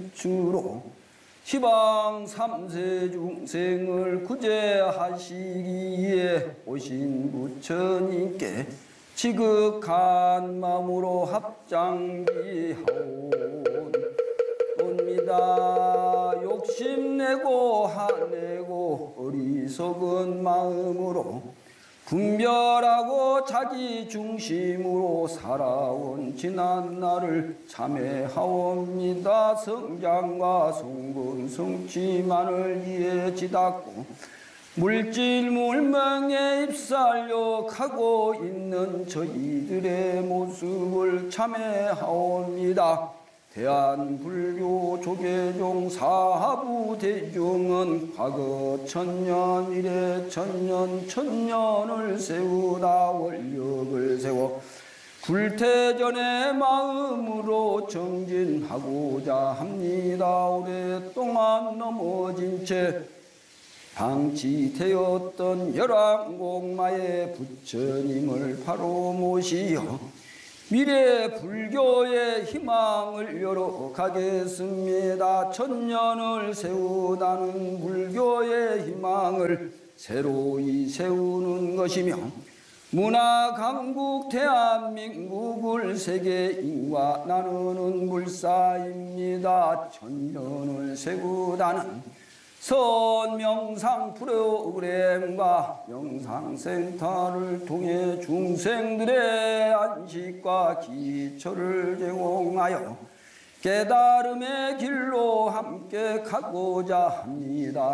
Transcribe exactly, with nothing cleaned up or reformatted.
부추로 시방 삼세 중생을 구제하시기에 오신 부처님께 지극한 마음으로 합장기하옵니다. 욕심내고 화내고 어리석은 마음으로 분별하고 자기 중심으로 살아온 지난 날을 참회하옵니다. 성장과 성분 성취만을 위해 지닦고 물질 물명에 입살력하고 있는 저희들의 모습을 참회하옵니다. 대한불교 조계종 사하부 대중은 과거 천년 이래 천년 천년을 세우다 원력을 세워 불태전의 마음으로 정진하고자 합니다. 오랫동안 넘어진 채 방치되었던 열왕공마의 부처님을 바로 모시어 미래 불교의 희망을 열어가겠습니다. 천년을 세우다는 불교의 희망을 새로이 세우는 것이며 문화 강국 대한민국을 세계인과 나누는 물사입니다. 천년을 세우다는 선명상 프로그램과 명상센터를 통해 중생들의 안식과 기초를 제공하여 깨달음의 길로 함께 가고자 합니다.